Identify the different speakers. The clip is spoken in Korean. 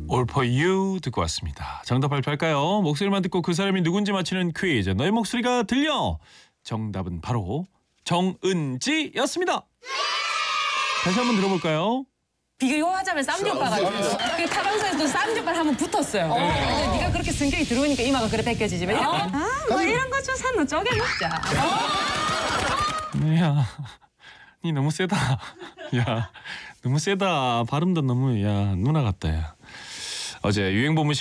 Speaker 1: All for you 듣고 왔습니다. 정답 발표할까요? 목소리만 듣고 그 사람이 누군지 맞히는 퀴즈. 너의 목소리가 들려. 정답은 바로 정은지였습니다. 다시 한번 들어볼까요?
Speaker 2: 비교하자면 쌈지 오빠가 그 타방송에서도 쌈지 오빠를 한번 붙었어요. 근데 네가 그렇게 성격이 들어오니까 이마가 그래 벗겨지지. 뭐 이런 거 좀 산노 쪼개 먹자.
Speaker 1: 야, 니 너무 세다. 야, 너무 세다. 발음도 너무 야 누나 같다. 야. 어제 유행보물